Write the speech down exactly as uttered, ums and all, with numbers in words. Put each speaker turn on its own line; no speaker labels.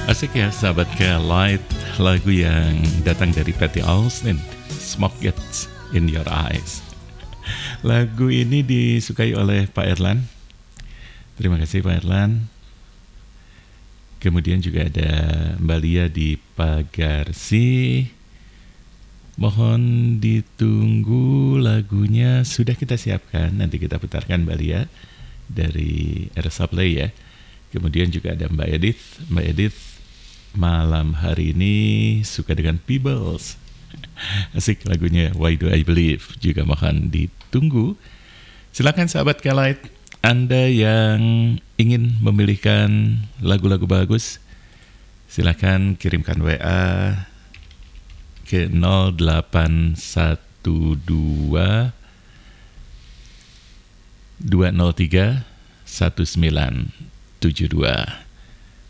Asik ya sahabat K-Light, lagu yang datang dari Patty Austin, Smoke Gets in Your Eyes. Lagu ini disukai oleh Pak Erlan. Terima kasih Pak Erlan. Kemudian juga ada Mbak Lia di Pagarsi. Mohon ditunggu lagunya, sudah kita siapkan. Nanti kita putarkan Mbak Lia dari Ersa Play ya. Kemudian juga ada Mbak Edith. Mbak Edith malam hari ini suka dengan Peebles. Asik lagunya Why Do I Believe, juga mohon ditunggu. Silakan sahabat K-Light, Anda yang ingin memilihkan lagu-lagu bagus, silakan kirimkan W A ke nol delapan satu dua dua nol tiga satu sembilan tujuh dua.